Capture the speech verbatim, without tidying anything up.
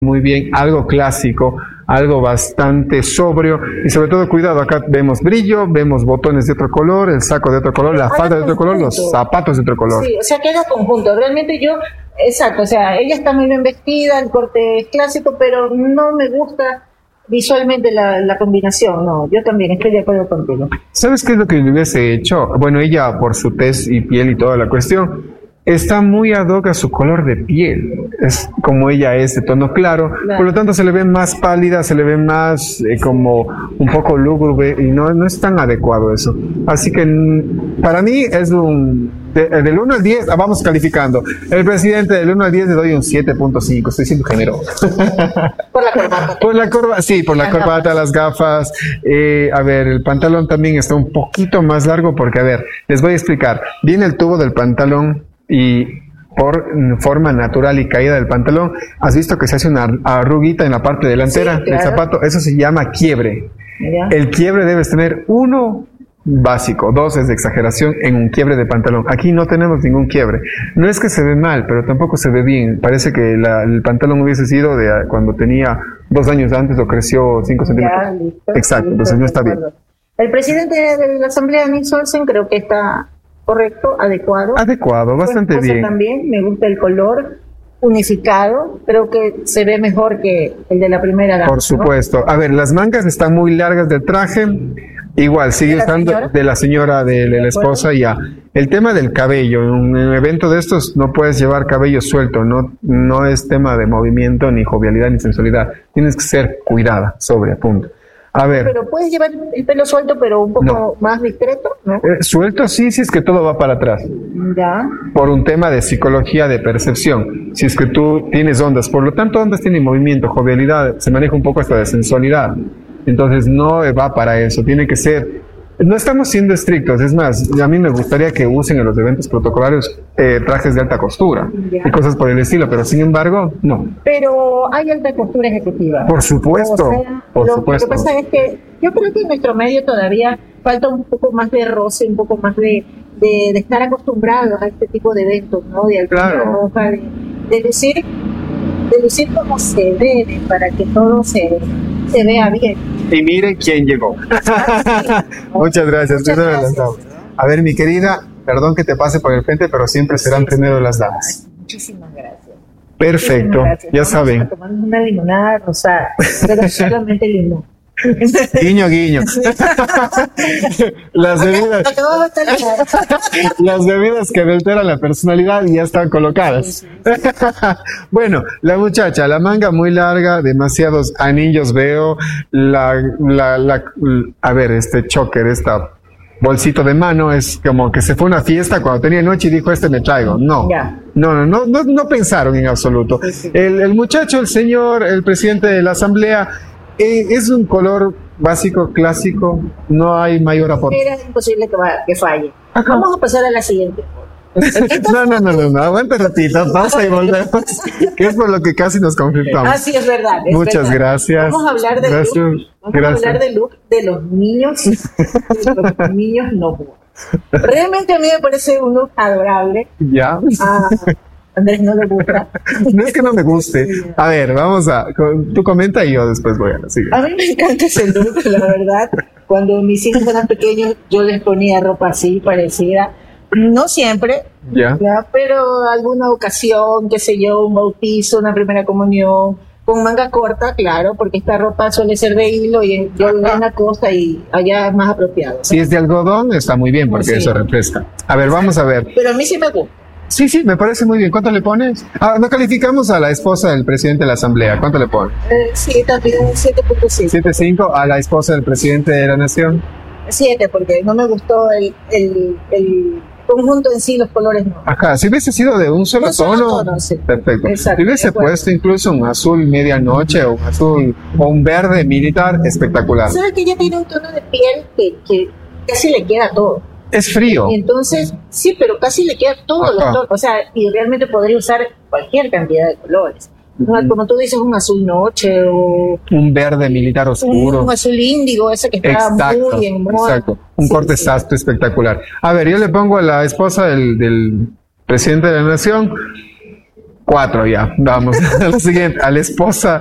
muy bien, algo clásico, algo bastante sobrio y sobre todo cuidado, acá vemos brillo, vemos botones de otro color, el saco de otro color, la falda de otro color, los zapatos de otro color. Sí, o sea, queda conjunto. Realmente yo, exacto, o sea, ella está muy bien vestida, el corte es clásico, pero no me gusta visualmente la, la combinación. No, yo también estoy de acuerdo contigo. ¿Sabes qué es lo que le hubiese hecho? Bueno, ella por su tez y piel y toda la cuestión, está muy ad hoc a su color de piel, es como ella es de tono claro, claro. Por lo tanto se le ve más pálida, se le ve más eh, como un poco lúgubre y no, no es tan adecuado eso. Así que para mí es un, de, del uno al diez, vamos calificando. El presidente del uno al diez le doy un siete punto cinco, estoy siendo generoso. Por la corbata. Por la corbata, sí, por la las corbata, gafas. las gafas. Eh, a ver, el pantalón también está un poquito más largo porque, a ver, les voy a explicar. Viene el tubo del pantalón y por forma natural y caída del pantalón, has visto que se hace una arruguita en la parte delantera sí, claro. del zapato, eso se llama quiebre. Mira. El quiebre debes tener uno básico, dos es de exageración en un quiebre de pantalón. Aquí no tenemos ningún quiebre. No es que se ve mal, pero tampoco se ve bien. Parece que la, el pantalón hubiese sido de cuando tenía dos años antes o creció cinco centímetros. Ya, listo, Exacto, listo, entonces no está bien. El presidente de la Asamblea, Nils Olsen, creo que está correcto, adecuado. Adecuado, bastante pues, bien. También me gusta el color unificado, creo que se ve mejor que el de la primera dama. Por supuesto. ¿No? A ver, las mangas están muy largas del traje, igual, sigue usando de la señora, de, de la esposa ya. El tema del cabello, en un evento de estos no puedes llevar cabello suelto, no, no es tema de movimiento, ni jovialidad, ni sensualidad. Tienes que ser cuidada, sobria, punto. A ver. Pero puedes llevar el pelo suelto, pero un poco no. más discreto, ¿no? Eh, suelto sí, si es que todo va para atrás. Ya. Por un tema de psicología, de percepción. Si es que tú tienes ondas, por lo tanto ondas tienen movimiento, jovialidad, se maneja un poco hasta de sensualidad. Entonces no va para eso, tiene que ser. No estamos siendo estrictos, es más, a mí me gustaría que usen en los eventos protocolarios eh, trajes de alta costura ya. y cosas por el estilo, pero sin embargo, no. Pero hay alta costura ejecutiva. Por supuesto, o sea, por lo, supuesto. Lo que pasa es que yo creo que en nuestro medio todavía falta un poco más de roce, un poco más de, de, de estar acostumbrados a este tipo de eventos, ¿no? De claro. ropa, de, de lucir, de lucir como se debe para que todo se, se vea bien. Y miren quién llegó. Muchas gracias. Muchas gracias. A ver, mi querida, perdón que te pase por el frente, pero siempre serán sí, primero sí. las damas. Muchísimas gracias. Perfecto, Muchísimas gracias. ya Vamos saben. A tomar una limonada rosada, pero solamente limón. Guiño, guiño. Las bebidas, las bebidas que alteran la personalidad ya están colocadas. Bueno, la muchacha, la manga muy larga, demasiados anillos veo, la, la, la, a ver, este choker, esta bolsito de mano, es como que se fue a una fiesta cuando tenía noche y dijo, este me traigo. No, no, no, no, no, no pensaron en absoluto. El, el muchacho, el señor, el presidente de la asamblea, eh, es un color básico, clásico, no hay mayor aporte. Era imposible que, va, que falle. Ajá. Vamos a pasar a la siguiente. No, no, no, no, no, aguanta ratito, pasa y volvemos, que es por lo que casi nos conflictamos. Ah, sí, es verdad. Es Muchas verdad. gracias. Vamos a hablar del gracias. look, vamos gracias. a hablar del look de los niños, de los niños no. Realmente a mí me parece un look adorable. Ya. Ah, Andrés no le gusta. No es que no me guste. A ver, vamos a, tú comenta y yo después voy a seguir. A mí me encanta ese look, la verdad. Cuando mis hijos eran pequeños, yo les ponía ropa así, parecida. No siempre, ¿Ya? ¿ya? Pero alguna ocasión, qué sé yo, un bautizo, una primera comunión, con manga corta, claro, porque esta ropa suele ser de hilo y yo vivo en la costa y allá es más apropiado, ¿no? Si es de algodón, está muy bien porque sí. eso refresca. A ver, vamos a ver. Pero a mí sí me gusta. Sí, sí, me parece muy bien. ¿Cuánto le pones? Ah, no calificamos a la esposa del presidente de la asamblea. ¿Cuánto le pones? Eh, sí, también siete punto cinco. siete punto cinco a la esposa del presidente de la nación. siete, porque no me gustó el, el, el conjunto en sí, los colores no. Ajá, si hubiese sido de un solo un tono, solo tono sí. Perfecto. Exacto, si hubiese puesto incluso un azul medianoche o un azul o un verde militar, espectacular. ¿Sabes que ella tiene un tono de piel que, que casi le queda todo? Es frío. Entonces, sí, pero casi le queda todos los tonos. O sea, y realmente podría usar cualquier cantidad de colores. ¿No? Como tú dices, un azul noche o... un verde militar oscuro. Un, un azul índigo, ese que está exacto, muy en moda. Exacto, un sí, corte exacto sí. espectacular. A ver, yo le pongo a la esposa del, del presidente de la nación Cuatro ya, vamos. A la siguiente, a la esposa